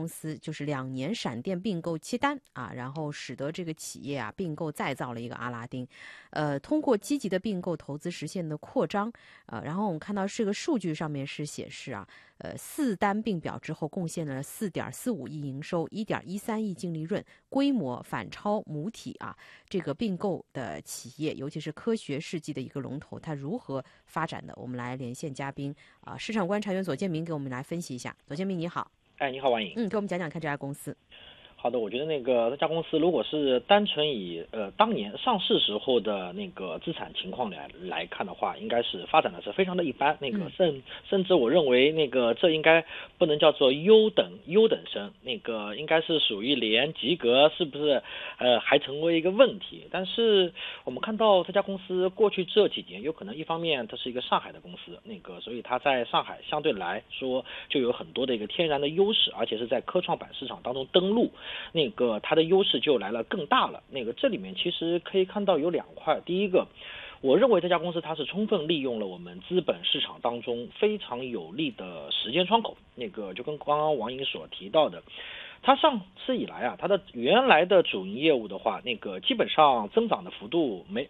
司就是2年闪电并购7单啊，然后使得这个企业啊并购再造了一个阿拉丁，通过积极的并购投资实现的扩张，然后我们看到这个数据上面是显示啊，4单并表之后贡献了4.45亿营收，1.13亿净利润，规模反超母体啊。这个并购的企业，尤其是科学世纪的一个龙头，它如何发展的？我们来连线嘉宾啊，市场观察员左建明给我们来分析一下。左建明你好。 你好，王颖。 给我们讲讲看这家公司。 好的，我觉得这家公司如果是单纯以当年上市时候的那个资产情况来看的话，应该是发展的是非常的一般，甚至我认为这应该不能叫做优等生，应该是属于连及格是不是还成为一个问题。但是我们看到这家公司过去这几年，有可能一方面它是一个上海的公司，所以它在上海相对来说就有很多的一个天然的优势，而且是在科创板市场当中登陆。它的优势就来了更大了。这里面其实可以看到有2块。第一个，我认为这家公司它是充分利用了我们资本市场当中非常有利的时间窗口。就跟刚刚王颖所提到的，它上市以来啊，它的原来的主营业务的话，基本上增长的幅度为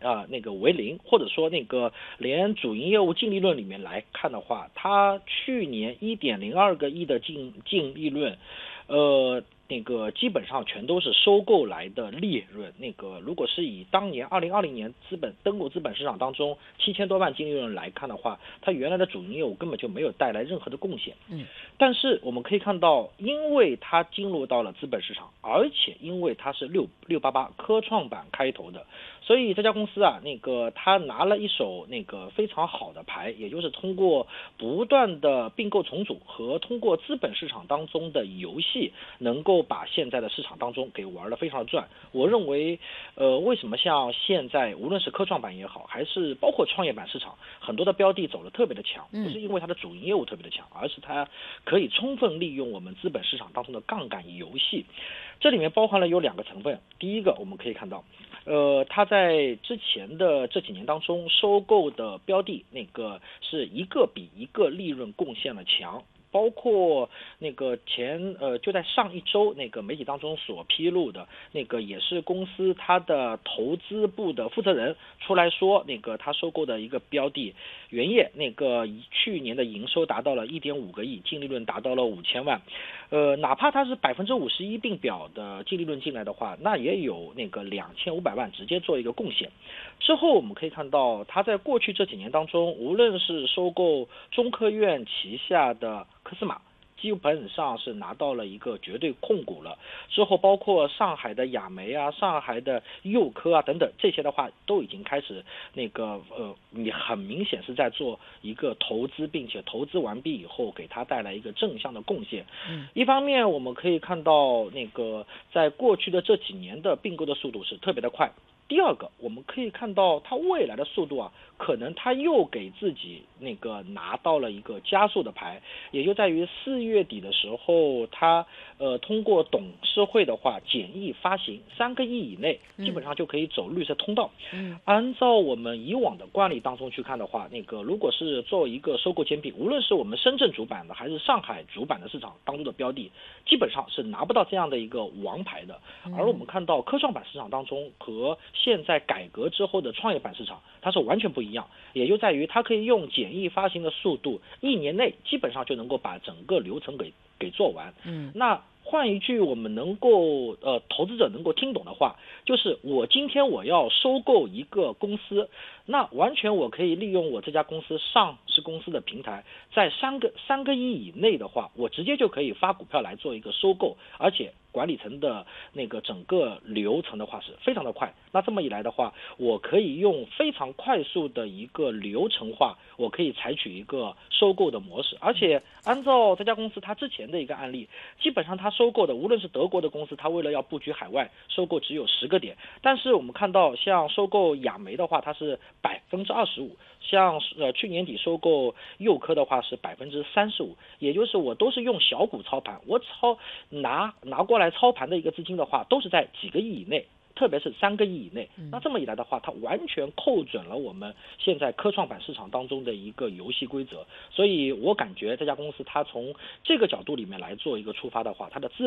0，或者说连主营业务净利润里面来看的话，它去年1.02个亿的净利润，基本上全都是收购来的利润。如果是以当年2020年登陆资本市场当中7000多万净利润来看的话，它原来的主营业务根本就没有带来任何的贡献。但是我们可以看到，因为它进入到了资本市场，而且因为它是688科创板开头的，所以这家公司啊，它拿了一手非常好的牌，也就是通过不断的并购重组和通过资本市场当中的游戏，能够把现在的市场当中给玩得非常的转。我认为为什么像现在无论是科创板也好，还是包括创业板市场，很多的标的走得特别的强，不是因为它的主营业务特别的强，而是它可以充分利用我们资本市场当中的杠杆游戏。这里面包含了有2个成分。第一个，我们可以看到它在之前的这几年当中收购的标的是一个比一个利润贡献了强。包括就在上一周媒体当中所披露的也是公司它的投资部的负责人出来说，他收购的一个标的原业去年的营收达到了1.5个亿，净利润达到了5000万。哪怕它是51%并表的净利润进来的话，那也有2500万直接做一个贡献。之后我们可以看到，它在过去这几年当中，无论是收购中科院旗下的科斯玛，基本上是拿到了一个绝对控股了。之后包括上海的亚媒啊、上海的佑科啊等等，这些的话都已经开始你很明显是在做一个投资，并且投资完毕以后给它带来一个正向的贡献。一方面我们可以看到在过去的这几年的并购的速度是特别的快。第二个，我们可以看到它未来的速度啊，可能它又给自己拿到了一个加速的牌，也就在于4月底的时候，它通过董事会的话简易发行3个亿以内，基本上就可以走绿色通道。按照我们以往的惯例当中去看的话，如果是做一个收购兼并，无论是我们深圳主板的还是上海主板的市场当中的标的，基本上是拿不到这样的一个王牌的。而我们看到科创板市场当中和现在改革之后的创业板市场，它是完全不一样，也就在于它可以用简易发行的速度，1年内基本上就能够把整个流程给做完。那换一句我们能够投资者能够听懂的话，就是我今天我要收购一个公司，那完全我可以利用我这家公司上市公司的平台，在3个亿以内的话，我直接就可以发股票来做一个收购，而且管理层的整个流程的话是非常的快。那这么一来的话，我可以用非常快速的一个流程化，我可以采取一个收购的模式。而且按照这家公司它之前的一个案例，基本上它收购的无论是德国的公司，它为了要布局海外，收购只有10个点，但是我们看到像收购亚媒的话，它是25%，像去年底收购佑科的话是35%，也就是我都是用小股操盘，我拿过来操盘的一个资金的话，都是在几个亿以内，特别是3个亿以内。那这么一来的话，它完全扣准了我们现在科创板市场当中的一个游戏规则。所以我感觉这家公司它从这个角度里面来做一个出发的话，它的资